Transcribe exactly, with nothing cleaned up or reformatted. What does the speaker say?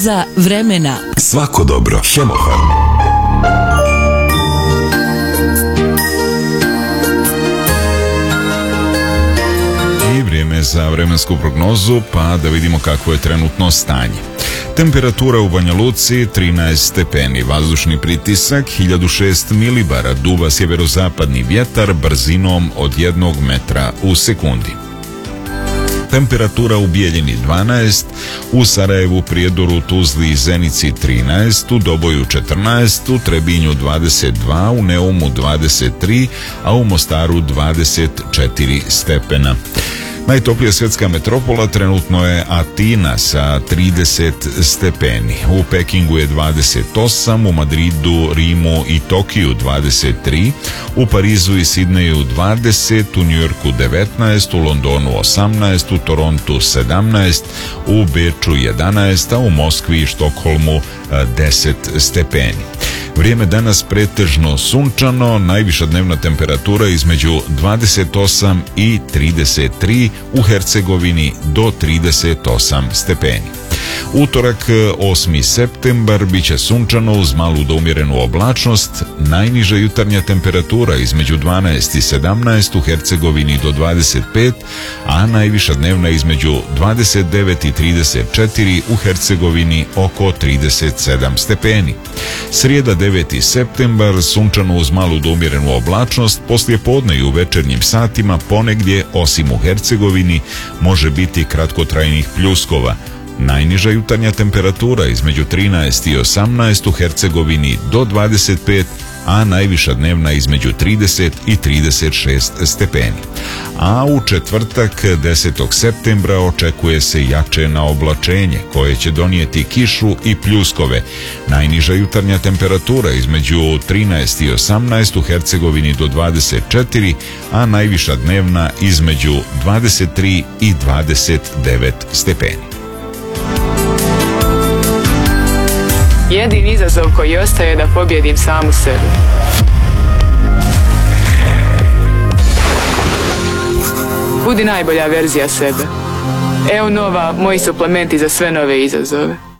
Za vremena. Svako dobro. Hemofarm. I vrijeme za vremensku prognozu, pa da vidimo kakvo je trenutno stanje. Temperatura u Banja Luci trinaest stepeni, vazdušni pritisak hiljadu šest milibara, duva sjeverozapadni vjetar brzinom od jednog metra u sekundi. Temperatura u Bijeljini dvanaest, u Sarajevu, Prijedoru, Tuzli i Zenici trinaest, u Doboju četrnaest, u Trebinju dvadeset dva, u Neumu dvadeset tri, a u Mostaru dvadeset četiri stepena. Najtoplija svjetska metropola trenutno je Atina sa trideset stepeni. U Pekingu je dvadeset osam, u Madridu, Rimu i Tokiju dvadeset tri, u Parizu i Sidneju dvadeset, u Njujorku devetnaest, u Londonu osamnaest, u Torontu sedamnaest, u Beču jedanaest, a u Moskvi i Štokholmu deset stepeni. Vrijeme danas pretežno sunčano, najviša dnevna temperatura između dvadeset osam i trideset tri, u Hercegovini do trideset osam stepeni. Utorak osmi septembar biće sunčano uz malu do umjerenu oblačnost, najniža jutarnja temperatura između dvanaest i sedamnaest, u Hercegovini do dvadeset pet, a najviša dnevna između dvadeset devet i trideset četiri, u Hercegovini oko trideset sedam stepeni. Srijeda deveti septembar, sunčano uz malu do umjerenu oblačnost, poslije podne i u večernjim satima ponegdje, osim u Hercegovini, može biti kratkotrajnih pljuskova. Najniža jutarnja temperatura između trinaest i osamnaest, u Hercegovini do dvadeset pet, a najviša dnevna između trideset i trideset šest stepeni. A u četvrtak desetog septembra očekuje se jače naoblačenje koje će donijeti kišu i pljuskove. Najniža jutarnja temperatura između trinaest i osamnaest, u Hercegovini do dvadeset četiri, a najviša dnevna između dvadeset tri i dvadeset devet stepeni. Jedini izazov koji ostaje je da pobjedim samu sebe. Budi najbolja verzija sebe. Evo Nova, moji suplementi za sve nove izazove.